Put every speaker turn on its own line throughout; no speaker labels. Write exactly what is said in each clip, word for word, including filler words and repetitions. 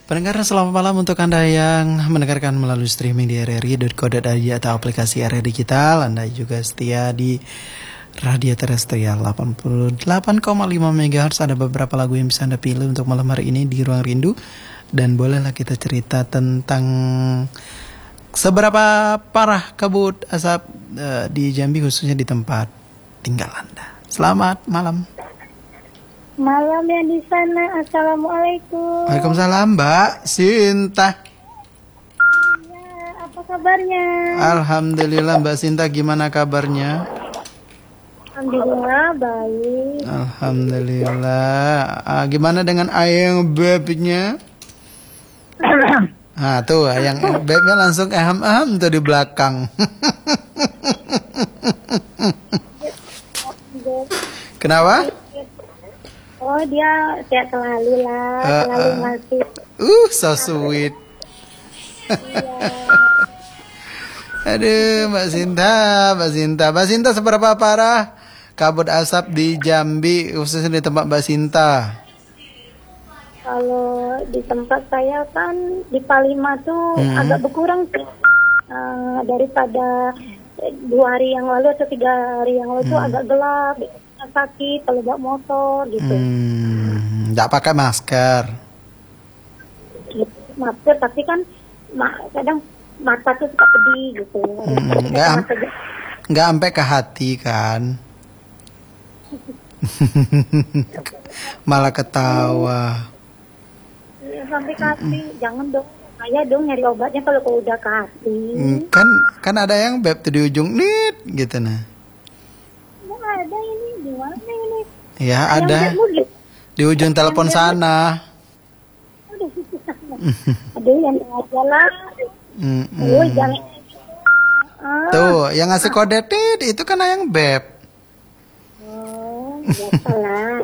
Pendengar, selamat malam untuk Anda yang mendengarkan melalui streaming di r r i dot co dot i d atau aplikasi R R I Digital. Anda juga setia di radio terestrial delapan puluh delapan koma lima megahertz. Ada beberapa lagu yang bisa Anda pilih untuk malam hari ini di Ruang Rindu. Dan bolehlah kita cerita tentang seberapa parah kabut asap uh, di Jambi, khususnya di tempat tinggal Anda. Selamat malam.
Malam yang di sana. Assalamualaikum.
Waalaikumsalam, Mbak Sinta.
Ya, apa kabarnya?
Alhamdulillah, Mbak Sinta, gimana kabarnya?
Alhamdulillah baik.
Alhamdulillah. Ah, gimana dengan ayang bebnya? Ah, tuh ayang bebnya langsung aham-aham tuh di belakang. Kenapa?
Oh, dia sehat selalu lah,
Uh,
selalu
uh.
ngasih.
Uh, so sweet.
Iya.
Aduh, Mbak Sinta, Mbak Sinta, Mbak Sinta, seberapa parah kabut asap di Jambi, khususnya di tempat Mbak Sinta?
Kalau di tempat saya kan di Palima tuh
Hmm.
agak berkurang sih. Uh, daripada dua hari yang lalu atau tiga hari yang lalu tuh
Hmm.
agak gelap, sakit kalau bawa motor gitu.
Hmm, nggak pakai masker.
Gitu. Masker, tapi kan ma- kadang mata tuh suka pedih gitu.
Hmm, nggak am- nggak sampai ke hati kan? Malah ketawa.
Ya, sampai ke hati, jangan dong. Saya dong nyari obatnya kalau kau udah ke hati.
Hmm, kan kan ada yang beb tuh di ujung nit gitu nah.
Mau ada ini gimana ini?
Ya
Yang
ada
bebmu gitu.
di ujung telepon sana.
Ada yang aja lah.
Mm-mm.
Oh, jangan. Ah,
Tuh, yang ngasih kode tit itu kan yang beb.
oh, biasalah.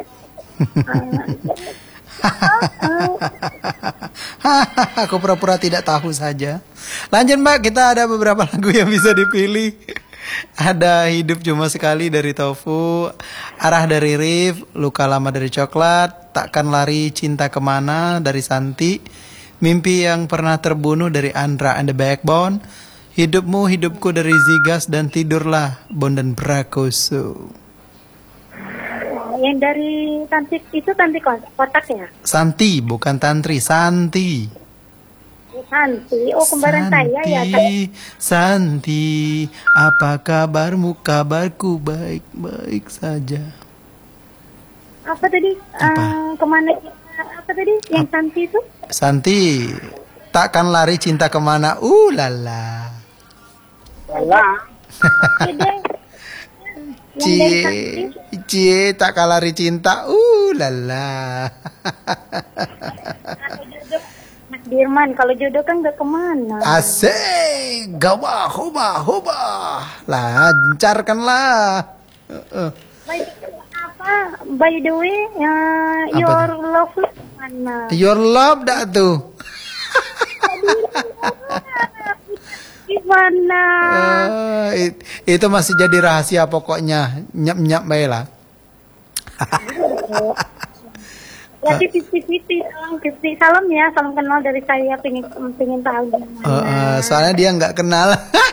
Ah,
Aku pura-pura tidak tahu saja. Lanjut Mbak, kita ada beberapa lagu yang bisa dipilih. Ada Hidup Cuma Sekali dari Tofu, Arah dari Rif, Luka Lama dari Coklat, Takkan Lari Cinta Kemana dari Santi, Mimpi Yang Pernah Terbunuh dari Andra and the Backbone, Hidupmu Hidupku dari Zigas, dan Tidurlah Bondan Prakoso.
yang dari Tantik itu Tantik kotak ya?
Santi, bukan Tantri, Santi.
Santi. Oh, kembaran saya ya.
Santi, Santi, apa kabarmu? Kabarku baik-baik saja.
Apa tadi?
Apa?
Eh, kemana? Apa tadi? Yang Santi itu?
Santi, takkan lari cinta kemana? Uh lala.
Oke deh. Yang dari
Cie,
Santi.
cie, takkan lari cinta. Uh lala.
Kalau jodoh, Mas Dirman, kalau jodoh kan gak kemana.
Asik, gawah, hoba, hoba. Lancarkanlah. Uh, uh.
By, apa? By the way, uh,
Apa
your
tuh?
love mana?
Your love dah tuh.
Gimana?
Eh, it- itu masih jadi rahasia pokoknya. Nyap-nyap baiklah.
Ya, fifty-fifty, salam fifty. Salam ya, salam kenal dari saya, pengen pengen tahu gimana.
Eh, eh, soalnya dia nggak kenal.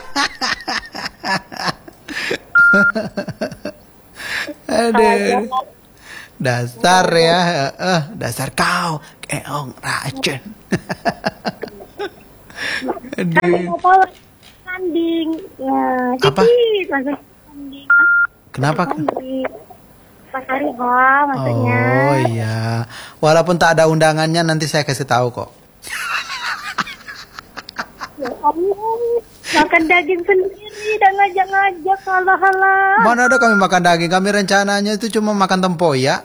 Aduh. Dasar ya, eh, eh, dasar kau keong racun.
Kan
Aduh.
apa tanding, ya,
Apa?
dikit langsung tanding. Ah,
Kenapa?
tanding. Pas hari ha, maksudnya.
Oh iya. Walaupun tak ada undangannya, nanti saya kasih tahu kok.
Ya Allah, makan daging sendiri dan ngajak-ngajak, halah-halah.
Mana ada kami makan daging? Kami rencananya itu cuma makan tempoyak.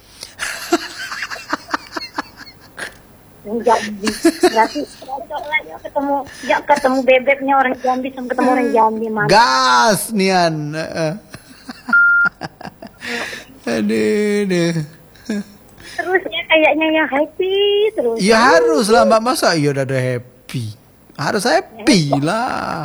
Yang Jambi, berarti cocok lah ya ketemu, ya ketemu bebeknya orang Jambi sama ketemu orang Jambi mana?
Gas nian. Eh. Aduh, aduh.
Terus ya kayaknya ya happy terus.
Ya harus lah Mbak, masa iya udah ada happy. Harus happy lah.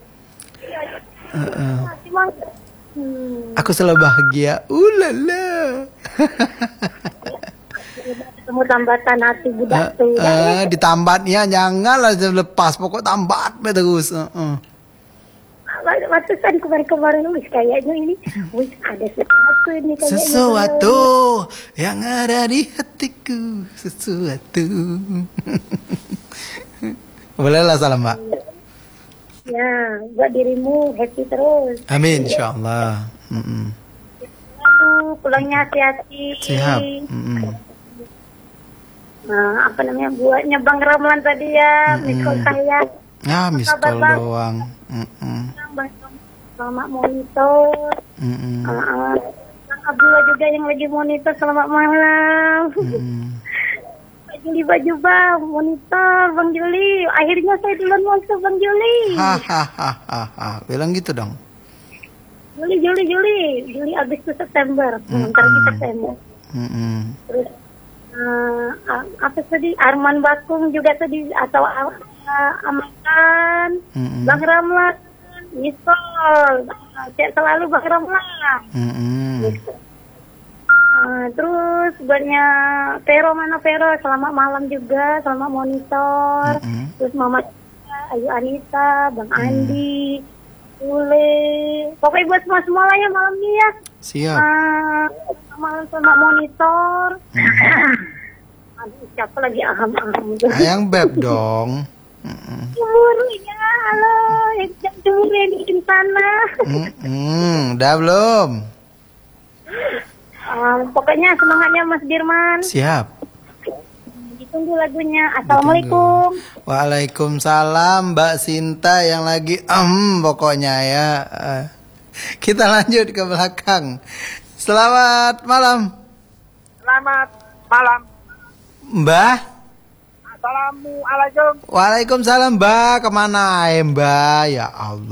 Uh-uh.
Cuma, hmm,
Aku selalu bahagia. Ulala.
ketemu tambatan hati budak
Eh,
tuh.
eh, ditambatnya janganlah lepas pokok tambat be terus. Heeh.
Batasan kemarin-kemarin wis kayaknya ini wis ada sesuatu ini kayaknya.
Sesuatu yang ada di hatiku, sesuatu. Bolehlah salam, Mbak.
Ya, buat dirimu happy terus.
Amin insyaallah. Mm-mm.
Aduh, pulangnya hati-hati.
Siap. Mm-mm.
Nah, apa namanya buatnya Bang Ramlan tadi ya,
Mm-mm.
miss call saya.
Ah, miss
Apa kabar,
call
Bang?
doang. Mm-mm.
Selamat monitor.
Mm-mm.
Uh, Bang Abdullah juga yang lagi monitor, selamat malam.
Mm-mm.
Bang Juli baju bang, monitor Bang Juli. Akhirnya saya duluan masuk Bang Juli.
Hahaha. Bilang gitu dong.
Juli, Juli, Juli, Juli Agustus September, sebentar lagi September.
Mm-mm.
Terus uh, apa tadi Arman Bakung juga tadi atau uh, Amakan,
Mm-mm.
Bang Ramlan, Misol, cek selalu Bang Ramlan.
Mm-mm.
Uh, terus buatnya Vero mana Vero, selamat malam juga, selamat monitor.
Mm-mm.
Terus Mama Ayu Anita, Bang Andi, Ule, pokoknya buat semua semua lah ya malam ini ya.
Siap.
Uh, malam sama monitor. Aduh, siapa lagi aham-aham itu?
Ayang beb dong. Mm-mm.
Cemburu ya, halo, yang cemburu yang di sana.
Mm-mm. Udah belum?
Um, pokoknya semangatnya Mas Dirman.
Siap.
Ditunggu lagunya. Assalamualaikum.
Waalaikumsalam Mbak Sinta yang lagi em pokoknya ya. Eh, Kita lanjut ke belakang. Selamat malam
Selamat malam.
Mbah.
Assalamualaikum.
Waalaikumsalam Mbak. Kemana ya Mbak? Ya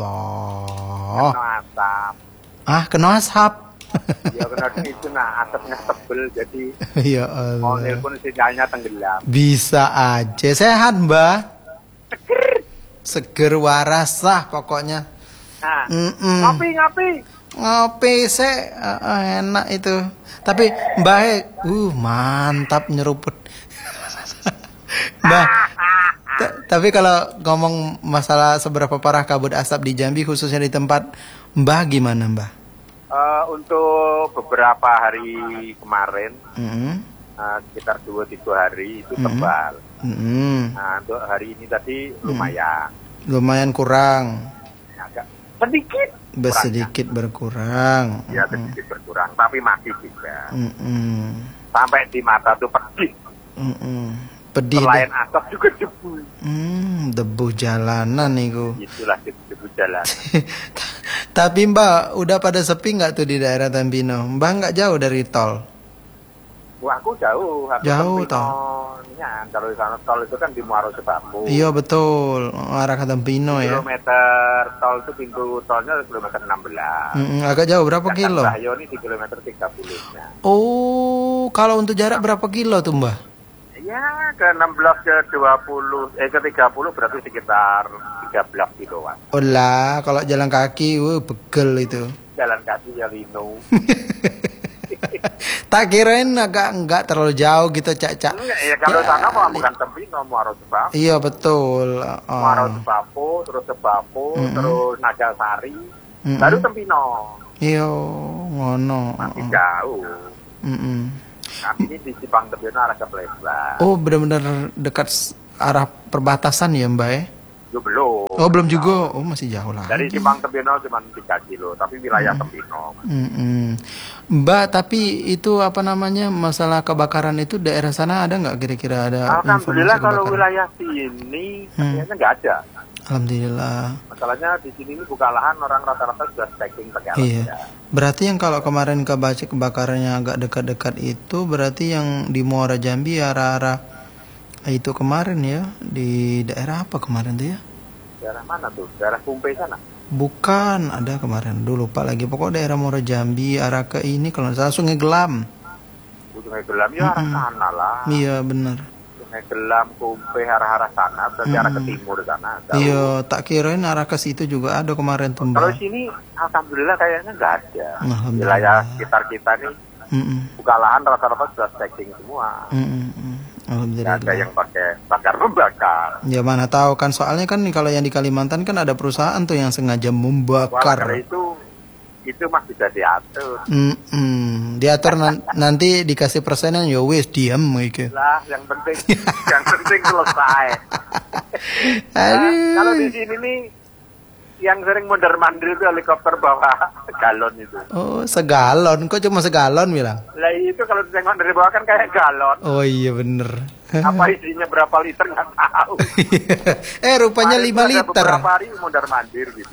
Allah.
Asap.
Ah kena asap.
Ya kena itu nah asapnya tebel jadi
Ya
mau
Allah.
nelpon sinyalnya tenggelam.
Bisa aja. Sehat Mbak. Seger waras lah pokoknya.
Nah,
Mm-mm.
ngopi ngopi.
Ngopi sih eh, eh, enak itu. Tapi Mbak, uh mantap nyeruput. Mbak, t- tapi kalau ngomong masalah seberapa parah kabut asap di Jambi khususnya di tempat Mbah gimana Mbah?
Eh, untuk beberapa hari kemarin
Mm-mm.
eh, sekitar dua tiga hari itu
Mhm.
tebal.
Mm-mm.
Nah untuk hari ini tadi lumayan,
Lumayan kurang,
agak sedikit,
Be-
kurangnya.
sedikit berkurang.
Ya sedikit berkurang, tapi masih juga.
Mm-mm.
Sampai di mata tuh pedih.
Mm-mm. Pedih.
Selain
deh.
asap juga debu.
Hmm, debu jalanan niku.
Itulah debu jalan.
Tapi Mbak, udah pada sepi nggak tuh di daerah Tampino? Mbak nggak jauh dari tol?
Wah, aku jauh. Aku
Jauh,
Tempino.
toh.
Ya, kalau di sana tol itu kan di Muaro Sebabu.
Iya betul, arah ke Tampino ya.
Kilometer tol itu pintu tolnya kilometer enam belas.
Mm-mm, agak jauh berapa kilo?
Bahyo ini di kilometer tiga puluh-nya.
Oh, kalau untuk jarak berapa kilo tuh Mbak?
Ya, ke enam belas ke dua puluh, eh ke tiga puluh berarti sekitar tiga belas kiloan.
Oh lah, kalau jalan kaki, wuh, begel itu.
Jalan kaki ya Lino.
Tak kirain agak enggak terlalu jauh gitu, Cak-cak.
Enggak, ya kalau sana mah bukan Tempino, Muaro Sebabu.
Iya betul. Oh.
Muaro Sebabu, terus Sebabu,
Mm-mm.
terus Nagasari,
Mm-mm.
baru Tempino.
Iya, ngono.
Masih
Oh.
jauh.
Mm-mm.
Kami ini di Cipang Tempino arah ke Plesba.
Oh, benar-benar dekat s- arah perbatasan ya, Mbak ya?
Itu belum.
Oh, belum juga. Oh, masih jauh lah.
Dari Cipang Tempino cuma tiga kilo, tapi wilayah
Hmm.
Tempino.
Mm-mm. Mbak, tapi itu apa namanya masalah kebakaran itu daerah sana ada nggak kira-kira ada
Alhamdulillah
informasi
kalau
kebakaran?
wilayah sini
Hmm.
kayaknya nggak ada.
Alhamdulillah.
Masalahnya di sini ini buka lahan orang rata-rata sudah stacking pakai alat
Iya.
ya.
Berarti yang kalau kemarin kebaca kebakarannya agak dekat-dekat itu berarti yang di Muara Jambi arah-arah itu kemarin ya di daerah apa kemarin tuh ya?
Daerah mana tuh? Daerah Kumpe sana.
Bukan, ada kemarin. Dulu lupa lagi. Pokoknya daerah Muara Jambi arah ke ini kalau nggak salah Sungai Gelam.
Sungai Gelam ya arah
Mm-mm.
sana lah.
Iya benar.
Sungai Gelam, Kumpe, arah-arah sana, berarti arah ke
Mm-mm.
timur sana. Jauh.
Iya, tak kirain arah ke situ juga ada kemarin tuh
Kalau
Mbak.
sini alhamdulillah kayaknya nggak ada.
Alhamdulillah.
Wilayah sekitar kita nih
Mm-mm.
buka lahan rata-rata sudah stacking semua.
Mm-mm.
Nggak ada
Alhamdulillah.
yang pakai bakar membakar.
Ya mana tahu kan, soalnya kan kalau yang di Kalimantan kan ada perusahaan tuh yang sengaja
Wah,
membakar.
kalau itu itu mah bisa diatur.
Mm-mm. Diatur nan- nanti dikasih persenan ya wes diam gitu.
Lah, yang penting yang penting selesai. Nah,
Aduh.
kalau di sini nih yang sering mondar-mandir itu helikopter bawa galon itu.
Oh, segalon. Kok cuma segalon bilang?
Lah itu kalau ditengok dari bawah kan kayak galon.
Oh iya bener.
Apa isinya berapa liter nggak tahu.
eh rupanya
Kemarin
lima
itu ada
liter.
beberapa hari mondar-mandir gitu.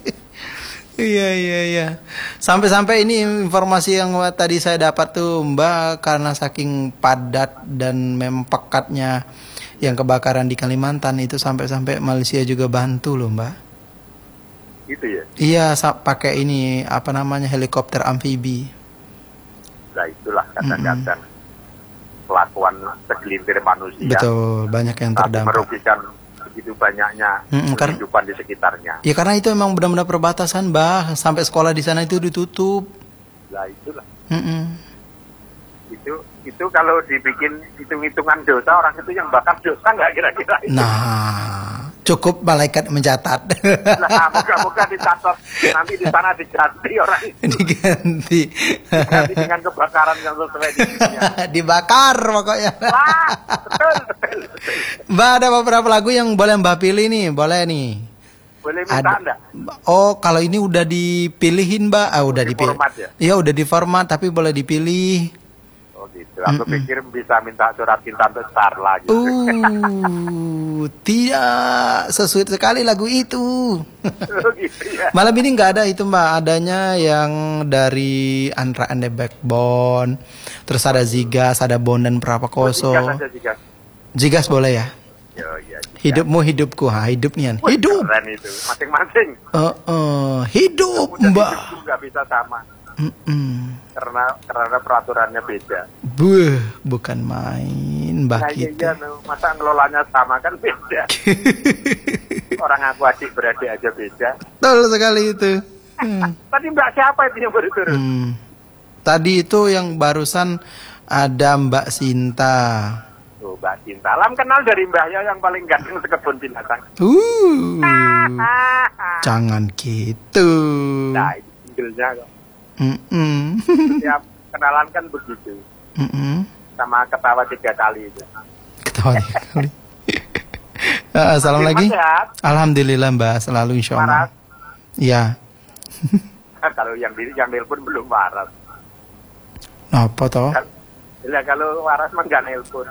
Iya iya iya. Sampai-sampai ini informasi yang tadi saya dapat tuh Mbak, karena saking padat dan memang pekatnya yang kebakaran di Kalimantan itu sampai-sampai Malaysia juga bantu loh Mbak.
Gitu ya.
Iya, sa- pakai ini apa namanya helikopter amfibi.
Nah itulah kadang-kadang kelakuan segelintir manusia.
Betul, banyak yang
Tapi
terdampak.
merugikan begitu banyaknya
Mm-mm, karena-
kehidupan di sekitarnya.
Ya karena itu memang benar-benar perbatasan, Mbak. Sampai sekolah di sana itu ditutup.
Nah itulah.
Mm-mm.
Itu itu kalau dibikin hitung-hitungan dosa, orang itu yang bakar dosa nggak kira-kira itu?
Nah, cukup malaikat mencatat.
Nah, moga-moga dicatat nanti di sana diganti orang itu.
Diganti.
Diganti dengan kebakaran yang sesuai di dunia.
Dibakar pokoknya.
Wah, betul, betul, betul.
Mbak ada beberapa lagu yang boleh Mbak pilih nih, boleh nih.
Boleh minta
Ada.
enggak?
Oh, kalau ini udah dipilihin, Mbak. Ah, udah
Di
dipilih.
format ya?
Iya, udah di format tapi boleh dipilih.
Oh gitu. Aku pikir bisa minta surat cinta untuk Starla gitu.
Uh, tidak sesuai sekali lagu itu.
Oh, gitu ya.
Malam ini nggak ada itu Mbak, adanya yang dari Andra and the Backbone, terus ada Zigas, ada Bondan Prapakoso.
Jigas aja, jigas.
Zigas boleh ya?
Yo, ya, jigas.
Hidupmu hidupku, ha hidupnya.
Wih,
Hidup.
Keren itu. Masing-masing.
Uh, uh, hidup
Dan
Mbak.
hidupku nggak bisa sama.
Mm-mm.
Karena karena peraturannya beda.
Buh, bukan main Mbak
Nah, iya,
kita.
iya, no. Masa ngelolanya sama kan beda. Orang aku adik beradik aja beda.
Betul sekali itu. Hmm.
Tadi Mbak siapa itu yang baru turun?
Hmm. Tadi itu yang barusan ada Mbak Sinta.
Tuh, Mbak Cinta. Lam kenal dari Mbahnya yang paling ganteng sekebun binatang.
Uh, jangan gitu.
Nah, itu singlenya kok.
Mm-mm.
Setiap kenalan kan begitu.
Mm-mm.
Sama ketawa tiga kali itu.
Ketawa tiga kali. Ah, salam
Mas
lagi.
sehat?
Alhamdulillah Mbak, selalu insya Allah.
Waras?
Ya.
Kalau yang di yang nelpon belum waras.
Apa toh?
Ya kalau waras mah nggak nelpon.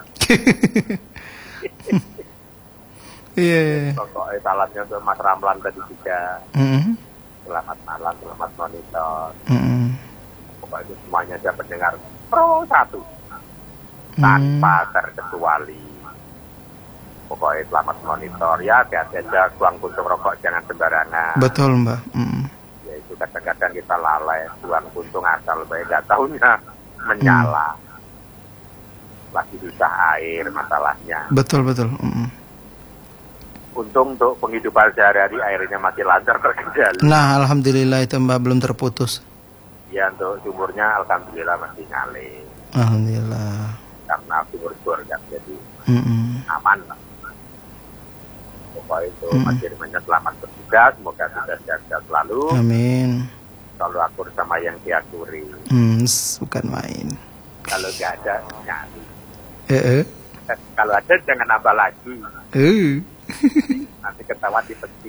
Iya.
Pokoknya salamnya untuk Mas Ramlan tadi juga.
Mm-mm.
Selamat malam, selamat monitor.
Mm-mm.
Pokoknya semuanya saya pendengar pro satu.
Mm.
Tanpa terkecuali. Pokoknya selamat monitor ya, hati-hati aja, buang puntung rokok jangan sembarangan.
Betul Mbak. Mm.
Ya itu kadang-kadang kita lalai, buang puntung asal baik nggak tahunya menyala. Lagi susah air masalahnya.
Betul betul. Mm.
Untung untuk penghidupan sehari-hari airnya masih lancar terkendali.
Nah, alhamdulillah itu Mbak belum terputus.
Ya untuk sumurnya alhamdulillah masih ngalir.
Alhamdulillah.
Karena sumur bor kan jadi
Mm-mm.
aman lah. Pokoknya itu
Mm-mm.
Mas Firmannya selamat bertugas, semoga sudah sehat-sehat selalu.
Amin.
Selalu akur sama yang diakuri.
Hmm, bukan main.
Kalau nggak ada nyari.
Eh, eh.
Kalau ada jangan nambah lagi.
Eh.
Nanti ketahuan di peti.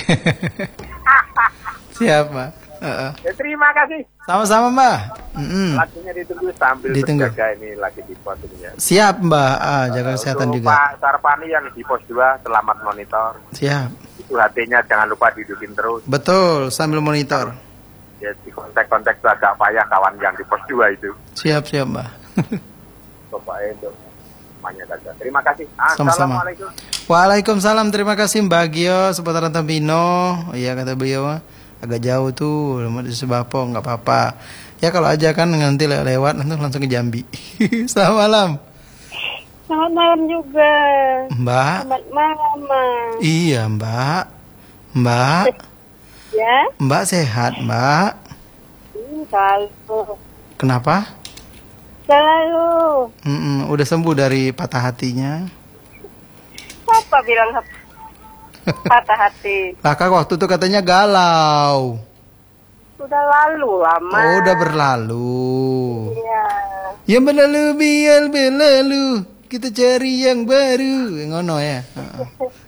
Siap Mbak. Eh, eh.
Ya, terima kasih.
Sama-sama Mbak. Mm-mm.
Lagunya ditunggu sambil
Ditunggu.
berjaga ini lagi di pos ini ya.
Siap Mbak. Ah, jaga kesehatan
Untuk
juga.
Pak Sarpani yang di pos dua selamat monitor.
Siap.
Itu H T-nya jangan lupa didudukin terus.
Betul, sambil monitor.
Ya di kontak-kontak itu agak payah kawan yang di pos dua itu.
Siap, siap Mbak.
Pokoknya itu semuanya saja. Terima kasih.
Sama-sama.
Assalamualaikum.
Waalaikumsalam, terima kasih Mbak Gio seputaran Tampino. Iya kata beliau mah, agak jauh tuh, di Sebapo nggak apa-apa. Ya kalau aja kan nanti le- lewat nanti langsung ke Jambi. Selamat malam.
Selamat malam juga.
Mbak.
Selamat malam, Mas.
Iya Mbak. Mbak.
Ya,
Mbak sehat Mbak.
hmm, kalau
Kenapa?
Selalu.
Mm-mm, udah sembuh dari patah hatinya.
Siapa bilang patah hati?
Lah kak waktu itu katanya galau.
Sudah lalu lama.
Oh, udah berlalu.
Iya.
Yang berlalu biar berlalu. Kita cari yang baru. Ngono ya. Heeh.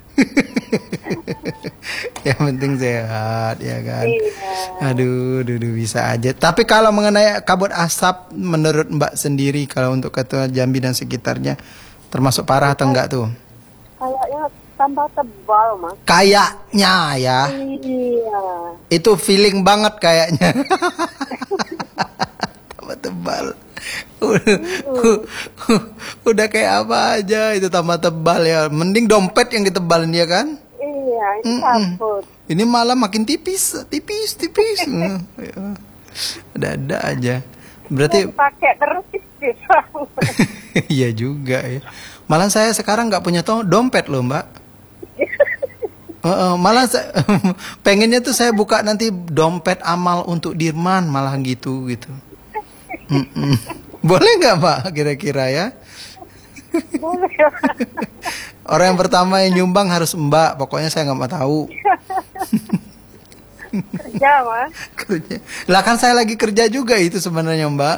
Yang penting sehat ya kan.
Iya.
Aduh, aduh, aduh, bisa aja. Tapi kalau mengenai kabut asap, menurut Mbak sendiri, kalau untuk Kota Jambi dan sekitarnya, termasuk parah atau enggak tuh?
Kayaknya tambah tebal, Mas.
Kayaknya ya.
Iya.
Itu feeling banget kayaknya. Tambah tebal. Udah, udah kayak apa aja itu tambah tebal ya. Mending dompet yang ditebalin ya kan?
Iya, itu
Mm-mm.
takut.
Ini malah makin tipis, tipis, tipis. Mm, ya. Ada-ada aja. Berarti
Pakai terus tipis.
iya juga ya. Malah saya sekarang nggak punya to- dompet loh Mbak. Uh, uh, malah saya, pengennya tuh saya buka nanti dompet amal untuk Dirman malah gitu gitu. Mm-mm. Boleh nggak Mbak kira-kira ya?
Boleh.
Orang yang pertama yang nyumbang harus Mbak. Pokoknya saya nggak mau tahu.
Kerja, Mas.
Kerja. Lah kan saya lagi kerja juga itu sebenarnya Mbak.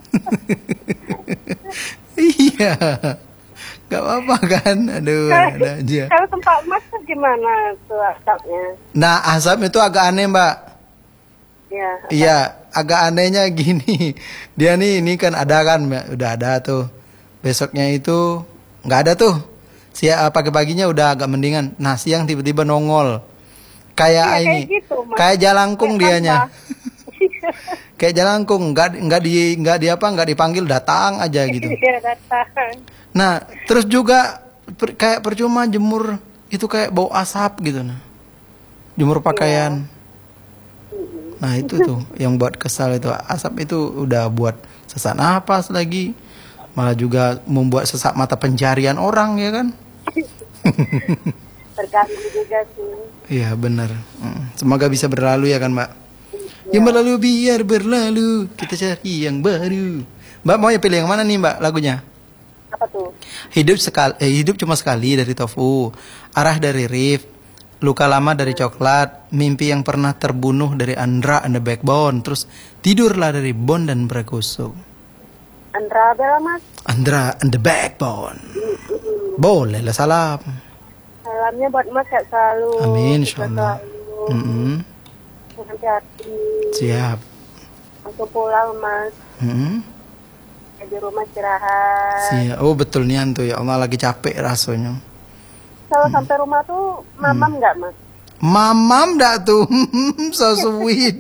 Iya. Gak apa-apa kan. Aduh ada aja.
Kalau tempat Mas tuh gimana tuh asapnya?
Nah asap itu agak aneh Mbak.
Ya.
Iya agak anehnya gini. Dia nih ini kan ada kan Mbak. Udah ada tuh. Besoknya itu nggak ada tuh. Siang pagi-paginya udah agak mendingan. Nah siang tiba-tiba nongol. Kayak
Iya,
ini.
kayak gitu, Mas.
Kayak jalangkung
Kayak
dianya.
tambah.
Kayak jalangkung, nggak nggak di nggak di apa nggak dipanggil datang aja gitu.
Iya, datang.
Nah terus juga per- kayak percuma jemur itu kayak bau asap gitu nah. Jemur pakaian. Nah itu tuh yang buat kesal itu asap itu udah buat sesak napas lagi, malah juga membuat sesak mata pencarian orang ya kan.
Terganggu juga sih.
Iya benar. Mm. Semoga bisa berlalu ya kan Mbak. Yang berlalu biar berlalu. Kita cari yang baru. Mbak mau ya pilih yang mana nih Mbak lagunya?
Apa tuh?
Hidup sekali, eh, hidup cuma sekali dari Tofu. Arah dari Rif. Luka lama dari Coklat. Mimpi yang pernah terbunuh dari Andra and the Backbone. Terus tidurlah dari Bon dan Prakoso.
Andra Bella, Mas.
Andra and the Backbone. Boleh lah salam.
Salamnya buat Mas sehat selalu.
Amin
Sehat
insyaallah.
selalu.
Mm-mm.
Hati-hati.
Siap.
Untuk pulang, Mas.
Mm-mm.
Di rumah istirahat.
Siap. Oh betul nih Anto ya Allah lagi capek rasanya.
Kalau sampai rumah tuh mamam nggak, Mas?
Mamam dah tuh. So sweet.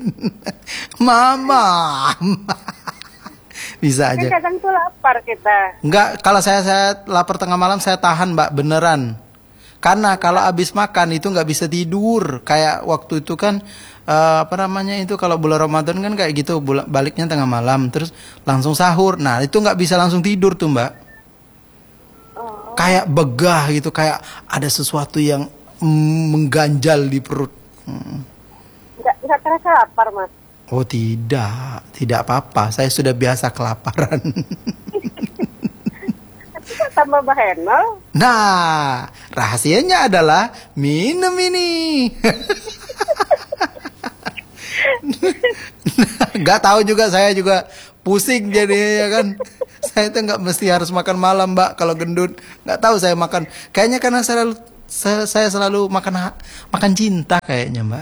Mamam. Bisa
Kan
aja.
kadang tuh lapar kita.
Enggak, kalau saya saya lapar tengah malam saya tahan Mbak beneran. Karena kalau habis makan itu nggak bisa tidur. Kayak waktu itu kan eh, apa namanya itu kalau bulan Ramadan kan kayak gitu bula- baliknya tengah malam terus langsung sahur. Nah itu nggak bisa langsung tidur tuh Mbak.
Oh.
Kayak begah gitu, kayak ada sesuatu yang mm, mengganjal di perut. Hmm.
Nggak, nggak terasa lapar, Mas.
Oh tidak, tidak apa-apa. Saya sudah biasa kelaparan.
Tapi kok tambah bahenol?
Nah, rahasianya adalah minum ini. Nggak tahu juga saya juga pusing jadi ya kan. Saya tuh nggak mesti harus makan malam Mbak kalau gendut. Nggak tahu saya makan. Kayaknya karena saya selalu saya, saya selalu makan ha- makan cinta kayaknya Mbak.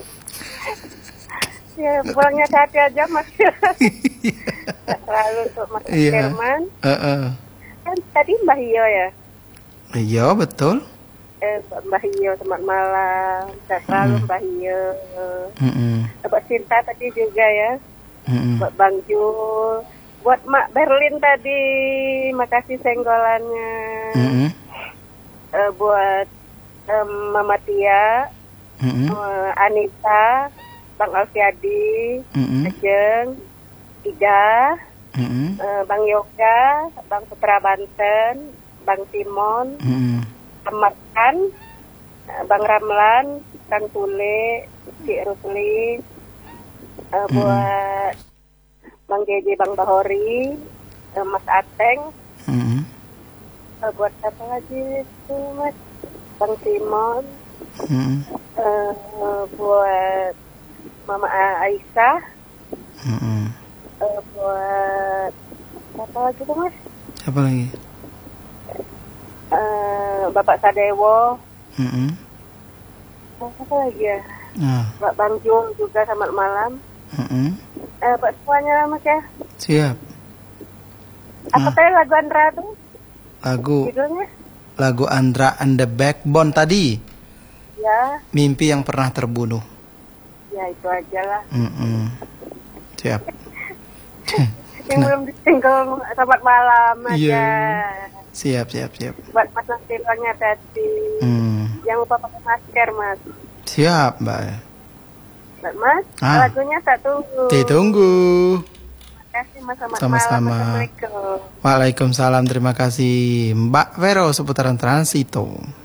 Ya, pulangnya hati aja, Mas. Nggak terlalu untuk Mas
Iya.
Firman.
Heeh.
Kan tadi Mbah Hio ya?
Iya betul.
Eh, Mbah Hio, selamat malam. Sehat selalu,
Hmm.
Mbah Hio.
Mm-mm.
Buat Cinta tadi juga ya.
Mm-mm.
Buat Bang Jul. Buat Mak Berlin tadi. Makasih senggolannya.
Mm-mm.
Eh, buat em, Mama Tia.
Mm-mm.
eh, Anita. Bang Alfiadi.
Mm-mm.
Ajeng. Ida.
Mm-mm.
eh, Bang Yoga. Bang Putra Banten. Bang Timon.
Mm-mm.
Amarkan. eh, Bang Ramlan. Kang Tule. Cik Rusli. eh, buat Bang J J, Bang Bahori,
eh, Mas Ateng,
Mm-mm.
eh, buat apa lagi itu Mas, Bang Simon,
Mm-mm.
eh, buat Mama A- Aisyah,
Mm-mm.
eh, buat apa lagi tuh Mas,
Siapa lagi?
eh, Bapak Sadewo,
Mm-mm.
apa lagi ya,
Nah,
Mbak Bang Jung juga selamat malam.
mm-mm.
Eh, buat semuanya Mas ya.
Siap.
Apa
Ah.
tadi lagu Andra tuh
Lagu
judulnya?
lagu Andra and the Backbone tadi,
Ya,
Mimpi yang Pernah Terbunuh.
ya itu aja lah.
Mm-mm. Siap.
Yang belum ditinggal selamat malam aja.
Iya. Siap, siap, siap.
Buat Mas Nasirnya tadi.
Hmm.
Jangan lupa pakai masker Mas.
Siap, Mbak.
Buat Mas,
Ah.
lagunya tak tunggu.
Ditunggu.
Terima kasih Mas, selamat
Sama-sama.
malam. Assalamualaikum.
Waalaikumsalam, terima kasih Mbak Vero seputaran Transito.